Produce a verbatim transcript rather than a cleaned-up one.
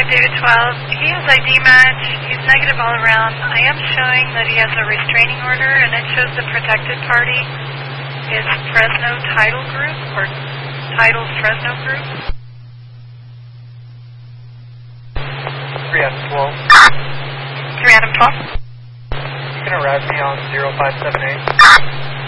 David twelve. He has I D match. He's negative all around. I am showing that he has a restraining order, and it shows the protected party is Fresno Title Group, or Title Fresno Group. three Adam twelve. three Adam twelve. You can arrive me on zero five seven eight.